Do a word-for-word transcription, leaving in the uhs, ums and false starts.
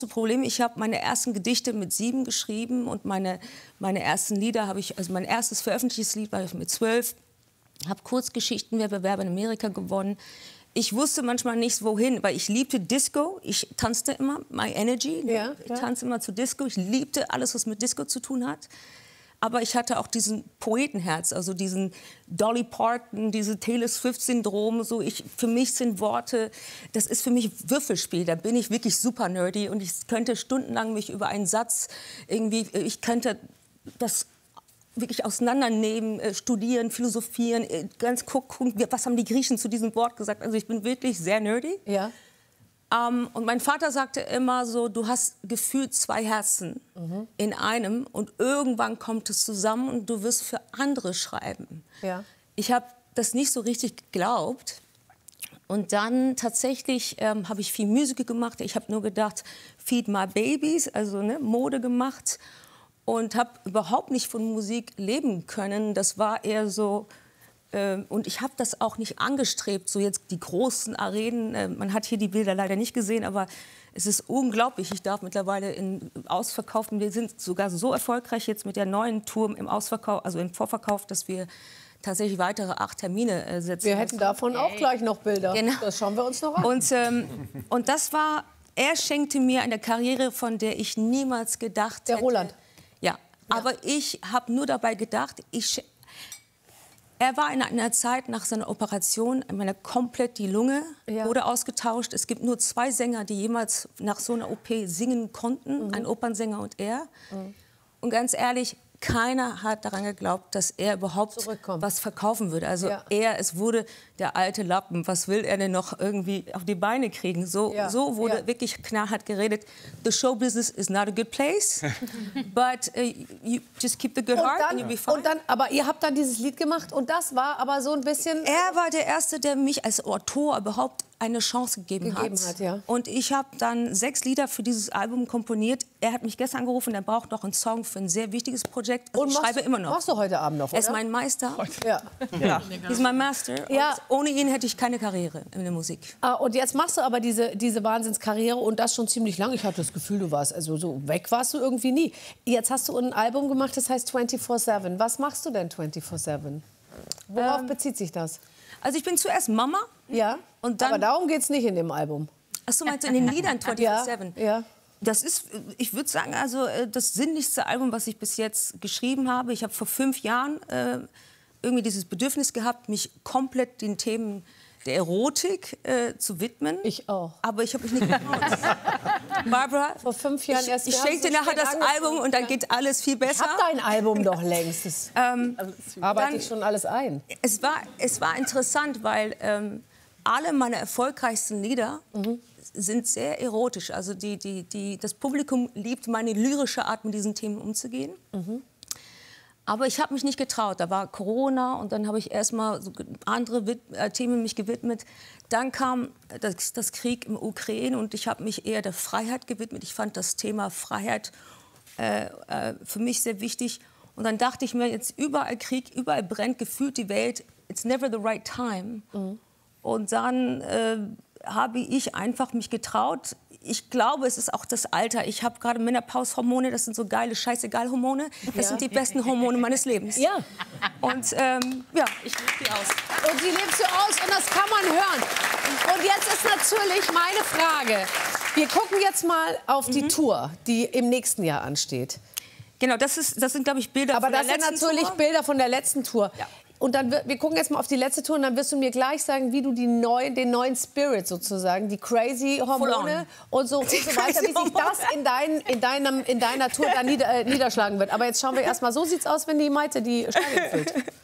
Problem, ich habe meine ersten Gedichte mit sieben geschrieben und meine, meine ersten Lieder habe ich, also mein erstes veröffentlichtes Lied war ich mit zwölf, habe Kurzgeschichtenwettbewerb in Amerika gewonnen. Ich wusste manchmal nicht, wohin, weil ich liebte Disco. Ich tanzte immer, My Energy. Ja, ich tanzte immer zu Disco. Ich liebte alles, was mit Disco zu tun hat. Aber ich hatte auch diesen Poetenherz, also diesen Dolly Parton, diese Taylor Swift-Syndrom. So, ich, für mich sind Worte, das ist für mich Würfelspiel. Da bin ich wirklich super nerdy und ich könnte stundenlang mich über einen Satz irgendwie, ich könnte das wirklich auseinandernehmen, äh, studieren, philosophieren, äh, ganz gucken, was haben die Griechen zu diesem Wort gesagt. Also ich bin wirklich sehr nerdy. Ja. Um, und mein Vater sagte immer so, du hast gefühlt zwei Herzen mhm. in einem und irgendwann kommt es zusammen und du wirst für andere schreiben. Ja. Ich habe das nicht so richtig geglaubt. Und dann tatsächlich ähm, habe ich viel Musik gemacht. Ich habe nur gedacht, feed my babies, also ne, Mode gemacht. Und habe überhaupt nicht von Musik leben können. Das war eher so... Und ich habe das auch nicht angestrebt, so jetzt die großen Arenen. Man hat hier die Bilder leider nicht gesehen, aber es ist unglaublich. Ich darf mittlerweile in ausverkauften, wir sind sogar so erfolgreich jetzt mit der neuen Tour im Ausverkauf, also im Vorverkauf, dass wir tatsächlich weitere acht Termine äh, setzen. Wir hätten davon auch gleich noch Bilder. Genau. Das schauen wir uns noch an. Und, ähm, und das war, er schenkte mir eine Karriere, von der ich niemals gedacht der hätte. Roland. Ja, ja. Aber ich habe nur dabei gedacht, ich Er war in einer Zeit nach seiner Operation, meine komplett die Lunge ja. wurde ausgetauscht. Es gibt nur zwei Sänger, die jemals nach so einer O P singen konnten, mhm. ein Opernsänger und er. Mhm. Und ganz ehrlich, keiner hat daran geglaubt, dass er überhaupt was verkaufen würde. Also ja. er, es wurde der alte Lappen, was will er denn noch irgendwie auf die Beine kriegen? So, ja. so wurde ja. wirklich knallhart geredet. The show business is not a good place, but uh, you just keep the good und heart dann, and you'll be fine. Und dann, aber ihr habt dann dieses Lied gemacht und das war aber so ein bisschen... Er war der Erste, der mich als Autor überhaupt eine Chance gegeben, gegeben hat. hat ja. Und ich habe dann sechs Lieder für dieses Album komponiert. Er hat mich gestern angerufen, er braucht noch einen Song für ein sehr wichtiges Projekt. Also und ich machst, schreibe immer noch. Machst du heute Abend noch, oder? Er ist mein Meister. Ja. Ja. Er ist mein Master. Ja. Und ohne ihn hätte ich keine Karriere in der Musik. Ah, und jetzt machst du aber diese, diese Wahnsinnskarriere und das schon ziemlich lang. Ich hatte das Gefühl, du warst, also so weg warst du irgendwie nie. Jetzt hast du ein Album gemacht, das heißt vierundzwanzig sieben. Was machst du denn vierundzwanzig sieben? Worauf ähm, bezieht sich das? Also ich bin zuerst Mama. Ja, und dann, aber darum geht es nicht in dem Album. Ach so, meinst du in den Liedern vierundzwanzig sieben? Ja, ja. Das ist, ich würde sagen, also das sinnlichste Album, was ich bis jetzt geschrieben habe. Ich habe vor fünf Jahren äh, irgendwie dieses Bedürfnis gehabt, mich komplett den Themen der Erotik äh, zu widmen. Ich auch. Aber ich habe mich nicht getraut. Barbara, vor fünf Jahren ich, erst. Ich schenke dir nachher das Album und dann geht alles viel besser. Ich habe dein Album doch längst. Das ähm, arbeite ich schon alles ein. Es war, es war interessant, weil ähm, alle meine erfolgreichsten Lieder mhm. sind sehr erotisch. Also die, die, die, das Publikum liebt meine lyrische Art, mit diesen Themen umzugehen. Mhm. Aber ich habe mich nicht getraut. Da war Corona und dann habe ich erst mal so andere Wid äh, Themen mich gewidmet. Dann kam das, das Krieg im Ukraine und ich habe mich eher der Freiheit gewidmet. Ich fand das Thema Freiheit äh, äh, für mich sehr wichtig. Und dann dachte ich mir, jetzt überall Krieg, überall brennt gefühlt die Welt. It's never the right time. Mhm. Und dann äh, habe ich einfach mich getraut. Ich glaube, es ist auch das Alter. Ich habe gerade Menopaushormone, das sind so geile Scheißegal-Hormone. Das ja. sind die besten Hormone meines Lebens. Ja. Und ähm, ja, ich lebe die aus. Und die lebst du aus und das kann man hören. Und jetzt ist natürlich meine Frage. Wir gucken jetzt mal auf die mhm. Tour, die im nächsten Jahr ansteht. Genau, das, ist, das sind, glaube ich, Bilder Aber von der letzten Tour. Aber das sind natürlich Tour. Bilder von der letzten Tour. Ja. Und dann, wir gucken jetzt mal auf die letzte Tour und dann wirst du mir gleich sagen, wie du die neuen, den neuen Spirit sozusagen, die crazy Hormone und so, und so weiter, wie sich das in, dein, in, deinem, in deiner Tour dann nieder, äh, niederschlagen wird. Aber jetzt schauen wir erst mal, so sieht's aus, wenn die Maite die Stadien füllt.